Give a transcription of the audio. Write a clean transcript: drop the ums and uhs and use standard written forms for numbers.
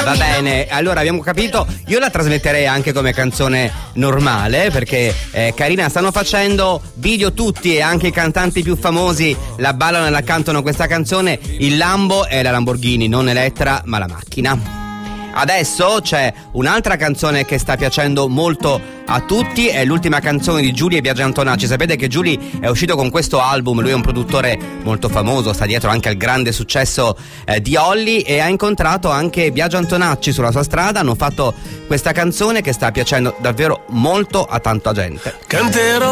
Va bene, allora abbiamo capito. Io la trasmetterei anche come canzone normale, perché è carina. Stanno facendo video tutti e anche i cantanti più famosi la ballano e la cantano questa canzone. Il Lambo è la Lamborghini, non Elettra ma la macchina. Adesso c'è un'altra canzone che sta piacendo molto a tutti, è l'ultima canzone di Giulio e Biagio Antonacci. Sapete che Giulio è uscito con questo album, lui è un produttore molto famoso, sta dietro anche al grande successo di Olly, e ha incontrato anche Biagio Antonacci sulla sua strada. Hanno fatto questa canzone che sta piacendo davvero molto a tanta gente. Canterò